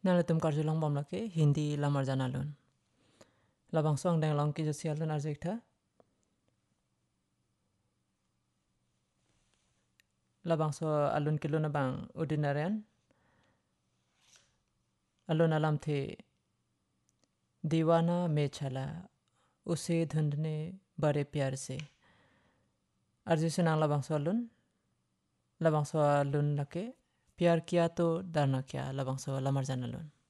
Nalatum karjulang bomlake Hindi lamar janalun. Labang song deng long ki josialun arjekta. Labang so alun kiluna bang udinarian. Alun alam थे दीवाना में छला उसे ढूंढने बड़े प्यार से अर्जी सुनांग labang so alun lake प्यार किया तो डरना क्या labang so lamar janalun.